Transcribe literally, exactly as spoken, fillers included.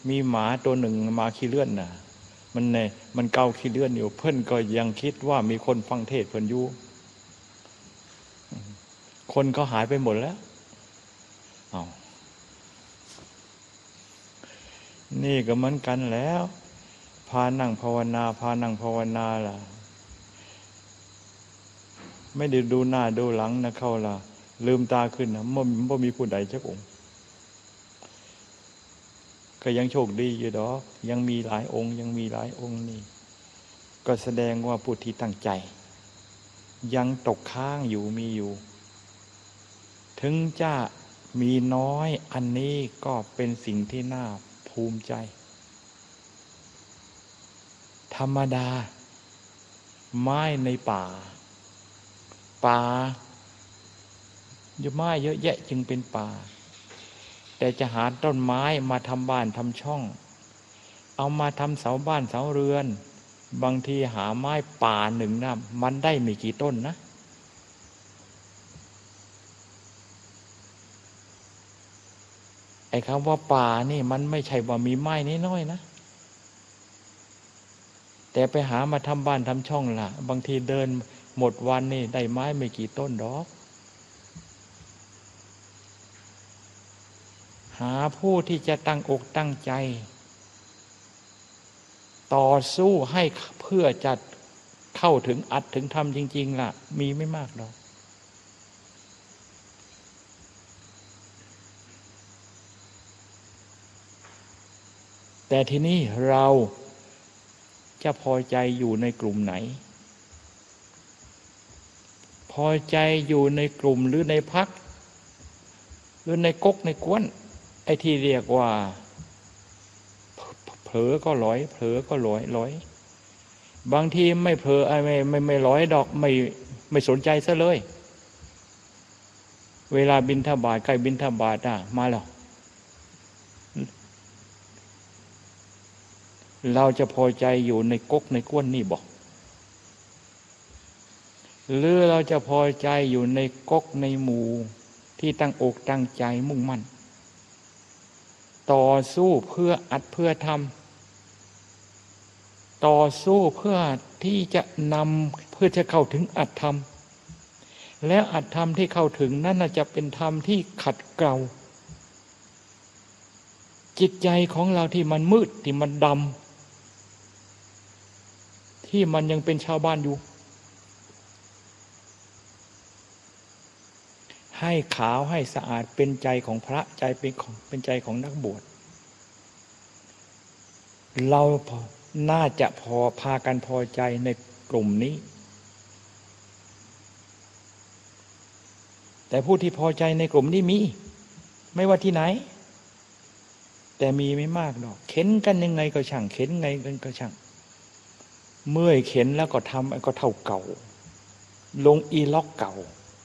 มีหมาตัวหนึ่งมาขี้เลื่อนน่ะมันเนี่ยมันเกาขี้เลื่อนอยู่เพิ่นก็ยังคิดว่ามีคนฟังเทศเพิ่นอยู่คนเขาหายไปหมดแล้วเอานี่ก็เหมือนกันแล้วพานั่งภาวนาพานั่งภาวนาล่ะไม่ได้ดูหน้าดูหลังนะเขาล่ะลืมตาขึ้นนะไม่ไม่มีผู้ใดสักองค์ก็ยังโชคดีอยู่ดอกยังมีหลายองค์ยังมีหลายองค์นี่ก็แสดงว่าผู้ที่ตั้งใจยังตกค้างอยู่มีอยู่ถึงจะมีน้อยอันนี้ก็เป็นสิ่งที่น่าภูมิใจธรรมดาไม้ในป่าป่าอยู่ไม้เยอะแยะจึงเป็นป่าแต่จะหาต้นไม้มาทำบ้านทำช่องเอามาทำเสาบ้านเสาเรือนบางทีหาไม้ป่าหนึ่งนะมันได้ไม่กี่ต้นนะไอ้คำว่าป่านี่มันไม่ใช่ว่ามีไม้น้อยๆนะแต่ไปหามาทำบ้านทำช่องล่ะบางทีเดินหมดวันนี่ได้ไม้ไม่กี่ต้นดอกหาผู้ที่จะตั้งอกตั้งใจต่อสู้ให้เพื่อจะเข้าถึงอัตถึงธรรมจริงๆล่ะมีไม่มากดอกแต่ทีนี้เราจะพอใจอยู่ในกลุ่มไหนพอใจอยู่ในกลุ่มหรือในพรรคหรือในก๊กในกวนไอ้ที่เรียกว่าเผลอก็หลอยเผลอก็หลอยหลอยบางทีไม่เผลอไม่ไม่ไม่หลอยดอกไม่ไม่สนใจซะเลยเวลาบิณฑบาตใกล้บิณฑบาตอ่ะมาแล้วเราจะพอใจอยู่ในก๊กในกวนนี่บอกหรือเราจะพอใจอยู่ในก๊กในหมู่ที่ตั้งอกตั้งใจมุ่งมั่นต่อสู้เพื่ออัดเพื่อทำต่อสู้เพื่อที่จะนำเพื่อจะเข้าถึงอัตธรรมแล้วอัตธรรมที่เข้าถึงนั่นจะเป็นธรรมที่ขัดเกลาจิตใจของเราที่มันมืดที่มันดำที่มันยังเป็นชาวบ้านอยู่ให้ขาวให้สะอาดเป็นใจของพระใจเป็นของเป็นใจของนักบวชเราน่าจะพอพากันพอใจในกลุ่มนี้แต่ผู้ที่พอใจในกลุ่มนี้มีไม่ว่าที่ไหนแต่มีไม่มากหรอกเข็นกันยังไงก็ช่างเข็นไงกันก็ช่างเมื่อยเข็นแล้วก็ทำก็เท่าเก่าลงอีล็อกเก่า